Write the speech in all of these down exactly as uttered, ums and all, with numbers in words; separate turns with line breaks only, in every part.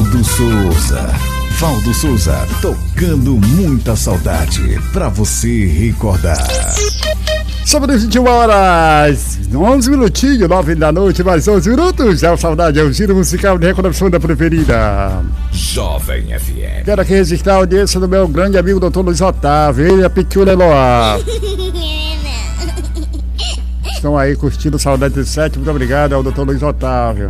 Valdo Souza. Valdo Souza, tocando muita saudade pra você recordar.
Sobre vinte e uma horas, onze minutinhos, nove da noite, mais onze minutos. É o Saudade, é o giro musical de reconexão da preferida.
Jovem F M.
Quero aqui registrar a audiência do meu grande amigo doutor Luiz Otávio, ele e a Pichula Eloá. Estão aí curtindo Saudade trinta e sete, muito obrigado ao doutor Luiz Otávio.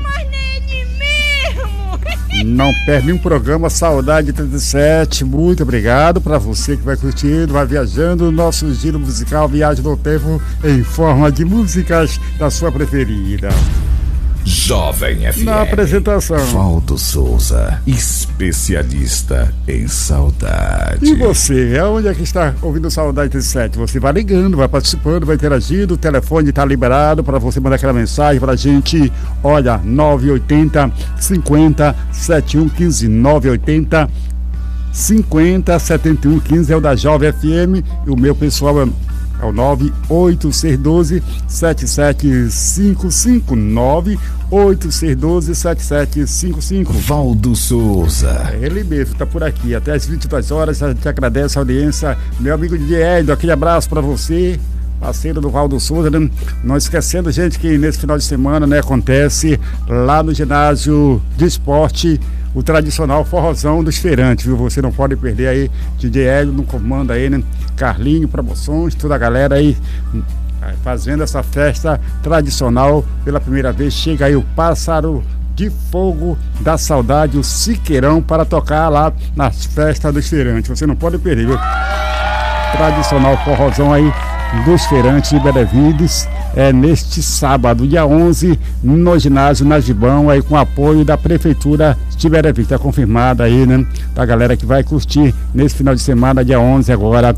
Não perde um programa Saudade trinta e sete, muito obrigado para você que vai curtindo, vai viajando no nosso giro musical Viagem no Tempo em forma de músicas da sua preferida.
Jovem F M.
Na apresentação,
Valdo Souza, especialista em saudade.
E você, aonde é que está ouvindo Saudade trinta e sete? Você vai ligando, vai participando, vai interagindo, o telefone está liberado para você mandar aquela mensagem para a gente. Olha, nove oito zero, cinquenta, setenta e um quinze, nove oito zero, cinquenta, setenta e um quinze é o da Jovem F M, e o meu pessoal é É o nove oito seis um dois, sete sete cinco cinco, nove oito seis um dois, sete sete cinco cinco.
Valdo Souza.
É ele mesmo, tá por aqui. Até as vinte e duas horas, a gente agradece a audiência. Meu amigo D J Hélio, aquele abraço pra você, parceiro do Valdo Souza, né? Não esquecendo, gente, que nesse final de semana, né, acontece lá no ginásio de esporte o tradicional forrozão dos feirantes, viu? Você não pode perder aí, D J Hélio no comando aí, né? Carlinho, promoções, toda a galera aí fazendo essa festa tradicional pela primeira vez. Chega aí o Pássaro de Fogo da Saudade, o Siqueirão, para tocar lá nas festas dos feirantes. Você não pode perder, viu? Tradicional forrozão aí dos feirantes de Benevides, é neste sábado, dia onze, no ginásio Najibão, aí com apoio da Prefeitura de Benevides. Está confirmada aí, né? Da galera que vai curtir nesse final de semana, dia onze agora.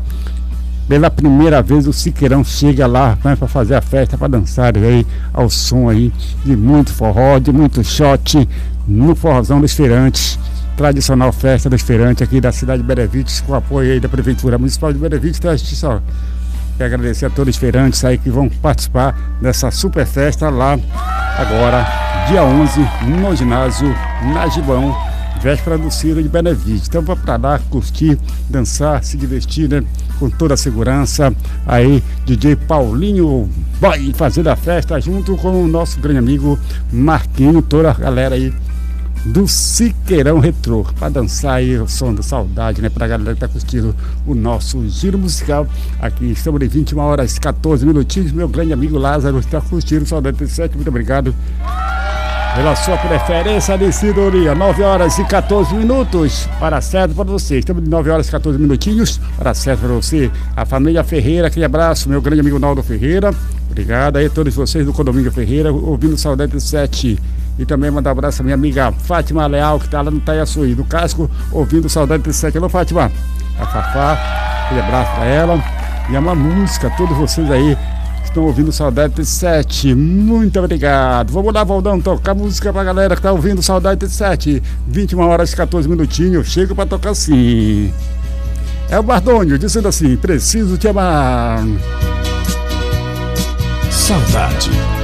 Pela primeira vez o Siqueirão chega lá, né, para fazer a festa, para dançar aí ao som aí de muito forró, de muito shot no forrozão dos feirantes. Tradicional festa dos feirantes aqui da cidade de Benevides, com apoio aí da Prefeitura Municipal de Benevides. Então a gente só quer agradecer a todos os feirantes aí que vão participar dessa super festa lá agora, dia onze, no ginásio Najibão, véspera do Ciro de Benevides. Então vamos para lá curtir, dançar, se divertir, né? Com toda a segurança. Aí D J Paulinho vai fazendo a festa junto com o nosso grande amigo Marquinho, toda a galera aí do Siqueirão Retrô, para dançar aí o som da saudade, né? Pra galera que tá curtindo o nosso giro musical aqui. Estamos de vinte e uma horas e catorze minutinhos. Meu grande amigo Lázaro está curtindo o Saudade trinta e sete. Muito obrigado pela sua preferência de sintonia. nove horas e catorze minutos. Hora certa para você. Estamos de nove horas e catorze minutinhos. Hora certa para você. A família Ferreira, aquele abraço. Meu grande amigo Naldo Ferreira. Obrigado aí a todos vocês do Condomínio Ferreira, ouvindo Saudade trinta e sete. E também mandar um abraço à minha amiga Fátima Leal, que está lá no Taiaçuí, no casco, ouvindo Saudade trinta e sete. Alô, Fátima. A Fafá, aquele abraço para ela. E é uma música, todos vocês aí estão ouvindo Saudade trinta e sete. Muito obrigado. Vamos lá, Valdão, tocar música pra galera que tá ouvindo Saudade trinta e sete. vinte e uma horas e catorze minutinhos. Chega pra tocar assim. É o Bardônio dizendo assim: preciso te amar.
Saudade.